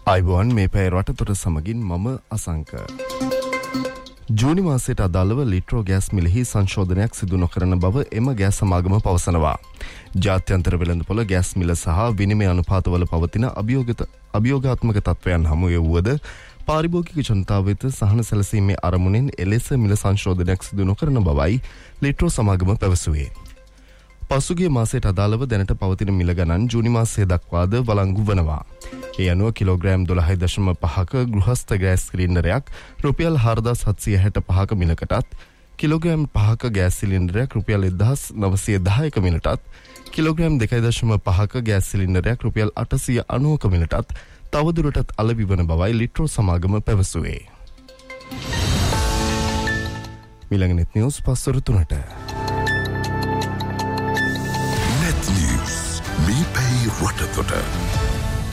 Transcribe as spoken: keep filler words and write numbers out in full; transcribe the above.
අයිබෝන් මේ පැය රටතොට සමගින් මම අසංක. ජූනි මාසයට අදාළව ලිට්‍රෝ ගෑස් මිලෙහි සංශෝධනයක් සිදු නොකරන බව එම ගෑස් සමාගම පවසනවා. ජාත්‍යන්තර වෙළඳපොළ ගෑස් මිල සහ විනිමය අනුපාතවල පවතින අභියෝගත අභියෝගාත්මක තත්ත්වයන් හමු වුවද පාරිභෝගික ජනතාව වෙත සහන සැලසීමේ අරමුණෙන් එලෙස මිල සංශෝධනයක් සිදු නොකරන බවයි ලිට්‍රෝ සමාගම පැවසුවේ. පසුගිය මාසයට අදාළව දැනට පවතින මිල ගණන් ජූනි මාසයේ දක්වාද වළංගු වනවා. ඒ අනුව කිලෝග්‍රෑම් දොළහයි දශම පහක ගෘහස්ත ගෑස් සිලින්ඩරයක් රුපියල් හාරදාස් හත්සිය හැට පහක මිලකටත්, කිලෝග්‍රෑම් පහක ගෑස් සිලින්ඩරයක් රුපියල් එක්දහස් නවසිය දහයක මිලටත්, කිලෝග්‍රෑම් දෙකයි දශම පහක ගෑස් සිලින්ඩරයක් රුපියල් අටසිය අනූක මිලටත් තවදුරටත් අලෙවි වන බවයි ලිට්‍රෝ සමාගම පැවසුවේ. ඊළඟ net news පස්වර තුනට. Net News. Me pay Rotterdam.